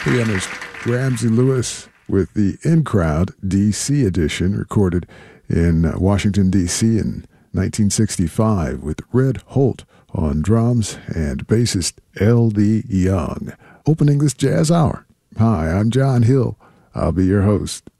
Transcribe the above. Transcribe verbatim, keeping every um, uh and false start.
Pianist Ramsey Lewis with the In Crowd D C edition, recorded in Washington, D C in nineteen sixty-five, with Red Holt on drums and bassist L D Young, opening this jazz hour. Hi, I'm John Hill. I'll be your host.